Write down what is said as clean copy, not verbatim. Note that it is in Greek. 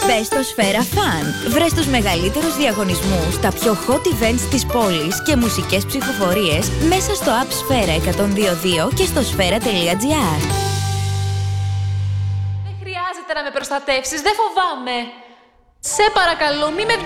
Μπες στο Σφαίρα Fun. Βρες τους μεγαλύτερους διαγωνισμούς, τα πιο hot events της πόλης και μουσικές ψηφοφορίες μέσα στο app Σφαίρα 102.2 και στο sfera.gr. Δεν χρειάζεται να με προστατεύσεις, δεν φοβάμαι. Σε παρακαλώ, μη με